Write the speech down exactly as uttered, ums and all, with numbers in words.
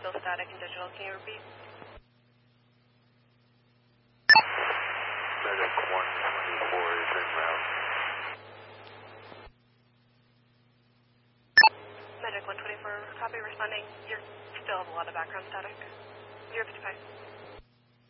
still static and digital. Can you repeat? Medic one twenty-four is en route. Medic one twenty-four, copy, responding. You're still have a lot of background static. zero fifty-five.